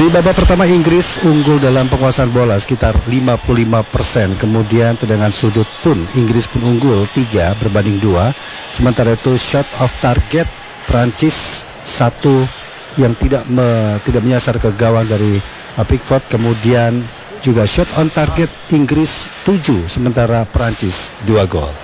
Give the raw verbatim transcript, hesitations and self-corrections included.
Di babak pertama Inggris unggul dalam penguasaan bola sekitar lima puluh lima persen. Kemudian tendangan sudut pun Inggris pun unggul tiga berbanding dua. Sementara itu shot off target Prancis satu yang tidak me, tidak menyasar ke gawang dari uh, Pickford. Kemudian juga shot on target Inggris tujuh sementara Prancis dua gol.